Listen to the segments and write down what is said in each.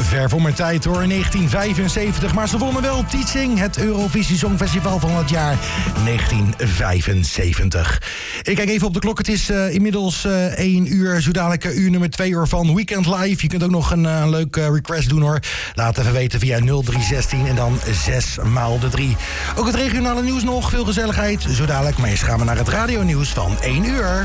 Ver voor mijn tijd hoor, in 1975. Maar ze wonnen wel Teaching, het Eurovisie Songfestival van het jaar 1975. Ik kijk even op de klok, het is inmiddels 1 uur. Zo dadelijk uur nummer 2 uur van Weekend Live. Je kunt ook nog een leuk request doen hoor. Laat even weten via 0316 en dan 6 maal de 3. Ook het regionale nieuws nog, veel gezelligheid. Zo dadelijk, maar eerst gaan we naar het radionieuws van 1 uur.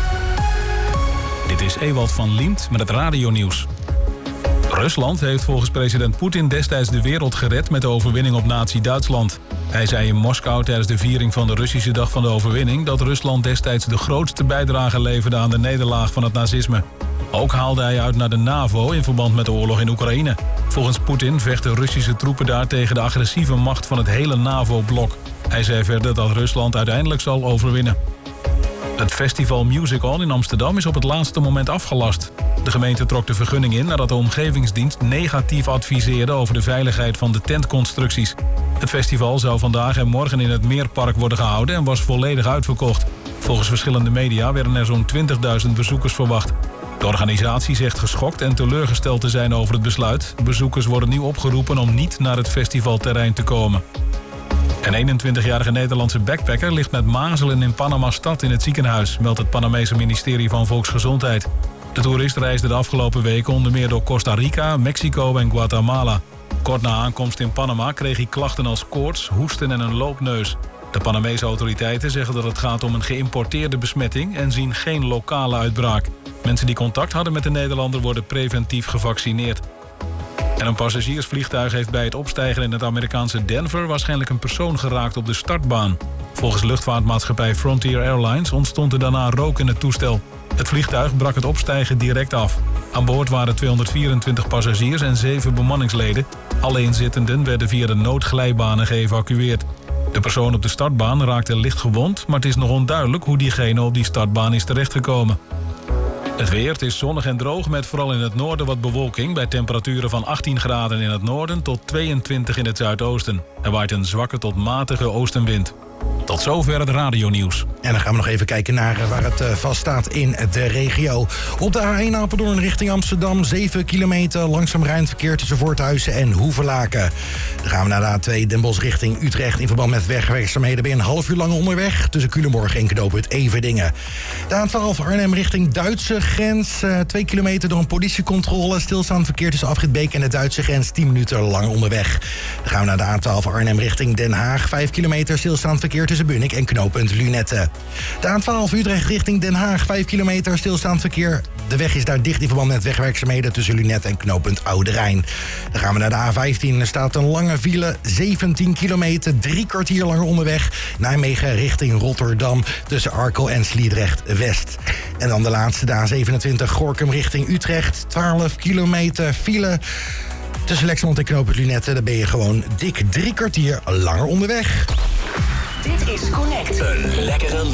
Dit is Ewald van Liemt met het radionieuws. Rusland heeft volgens president Poetin destijds de wereld gered met de overwinning op nazi-Duitsland. Hij zei in Moskou tijdens de viering van de Russische Dag van de Overwinning dat Rusland destijds de grootste bijdrage leverde aan de nederlaag van het nazisme. Ook haalde hij uit naar de NAVO in verband met de oorlog in Oekraïne. Volgens Poetin vechten Russische troepen daar tegen de agressieve macht van het hele NAVO-blok. Hij zei verder dat Rusland uiteindelijk zal overwinnen. Het festival Music On in Amsterdam is op het laatste moment afgelast. De gemeente trok de vergunning in nadat de omgevingsdienst negatief adviseerde over de veiligheid van de tentconstructies. Het festival zou vandaag en morgen in het Meerpark worden gehouden en was volledig uitverkocht. Volgens verschillende media werden er zo'n 20.000 bezoekers verwacht. De organisatie zegt geschokt en teleurgesteld te zijn over het besluit. Bezoekers worden nu opgeroepen om niet naar het festivalterrein te komen. Een 21-jarige Nederlandse backpacker ligt met mazelen in Panama-stad in het ziekenhuis, meldt het Panamese ministerie van Volksgezondheid. De toerist reisde de afgelopen weken onder meer door Costa Rica, Mexico en Guatemala. Kort na aankomst in Panama kreeg hij klachten als koorts, hoesten en een loopneus. De Panamese autoriteiten zeggen dat het gaat om een geïmporteerde besmetting en zien geen lokale uitbraak. Mensen die contact hadden met de Nederlander worden preventief gevaccineerd. En een passagiersvliegtuig heeft bij het opstijgen in het Amerikaanse Denver waarschijnlijk een persoon geraakt op de startbaan. Volgens luchtvaartmaatschappij Frontier Airlines ontstond er daarna rook in het toestel. Het vliegtuig brak het opstijgen direct af. Aan boord waren 224 passagiers en 7 bemanningsleden. Alle inzittenden werden via de noodglijbanen geëvacueerd. De persoon op de startbaan raakte licht gewond, maar het is nog onduidelijk hoe diegene op die startbaan is terechtgekomen. Het weer, het is zonnig en droog met vooral in het noorden wat bewolking bij temperaturen van 18 graden in het noorden tot 22 in het zuidoosten. Er waait een zwakke tot matige oostenwind. Tot zover het radionieuws. En dan gaan we nog even kijken naar waar het vaststaat in de regio. Op de A1 Apeldoorn richting Amsterdam, 7 kilometer langzaam rijdend verkeer tussen Voorthuizen en Hoevelaken. Dan gaan we naar de A2 Den Bosch richting Utrecht. In verband met wegwerkzaamheden ben je een half uur lang onderweg tussen Culemborg en knooppunt Everdingen. De A12 Arnhem richting Duitse grens, 2 kilometer door een politiecontrole. Stilstaand verkeer tussen Afritbeek en de Duitse grens, 10 minuten lang onderweg. Dan gaan we naar de A12 Arnhem richting Den Haag, 5 kilometer stilstaand verkeer tussen Bunnik en knooppunt Lunette. De A12 Utrecht richting Den Haag, 5 kilometer stilstaand verkeer. De weg is daar dicht in verband met wegwerkzaamheden tussen Lunette en knooppunt Oude Rijn. Dan gaan we naar de A15. Er staat een lange file, 17 kilometer, 3 kwartier langer onderweg. Nijmegen richting Rotterdam tussen Arkel en Sliedrecht West. En dan de laatste, de A27 Gorinchem richting Utrecht, 12 kilometer file. Tussen Lexmond en knooppunt Lunette, daar ben je gewoon dik 3 kwartier langer onderweg. Dit is Connect. Een lekkere